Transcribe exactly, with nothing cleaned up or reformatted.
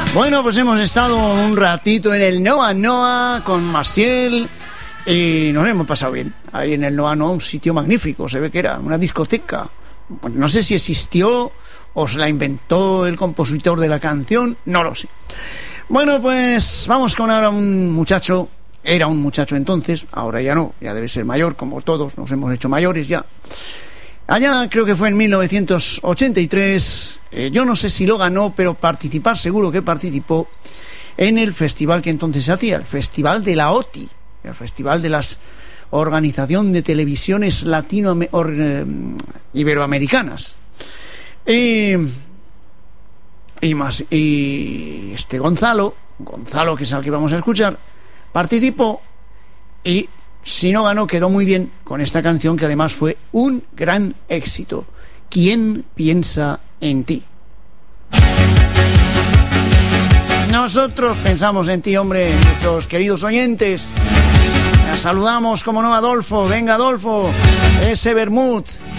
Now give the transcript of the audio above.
Bueno, pues hemos estado un ratito en el Noa Noa con Maciel y nos hemos pasado bien. Ahí en el Noa Noa, un sitio magnífico, se ve que era una discoteca. Pues no sé si existió o se la inventó el compositor de la canción, no lo sé. Bueno, pues vamos con ahora un muchacho, era un muchacho entonces, ahora ya no, ya debe ser mayor, como todos nos hemos hecho mayores ya. Allá creo que fue en mil novecientos ochenta y tres, eh, yo no sé si lo ganó, pero participar seguro que participó en el festival que entonces se hacía, el Festival de la O T I, el Festival de las Organización de Televisiones Latino eh, Iberoamericanas. Y, y más, y este Gonzalo, Gonzalo que es al que vamos a escuchar, participó y si no ganó, quedó muy bien con esta canción que además fue un gran éxito. ¿Quién piensa en ti? Nosotros pensamos en ti, hombre, nuestros queridos oyentes. La saludamos, como no, Adolfo. Venga, Adolfo, ese vermut.